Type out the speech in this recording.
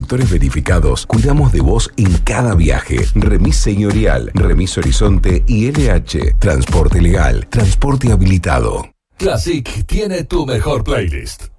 conductores verificados, cuidamos de vos en cada viaje. Remis Señorial, Remis Horizonte y LH. Transporte legal, transporte habilitado. Classic tiene tu mejor playlist.